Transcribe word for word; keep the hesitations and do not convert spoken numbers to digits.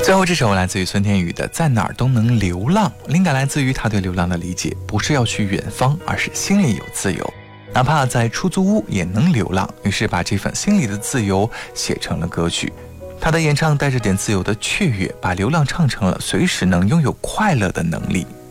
最后这首来自于孙天宇的《在哪儿都能流浪》，灵感来自于他对流浪的理解，不是要去远方，而是心里有自由，哪怕在出租屋也能流浪。于是把这份心里的自由写成了歌曲。他的演唱带着点自由的雀跃，把流浪唱成了随时能拥有快乐的能力。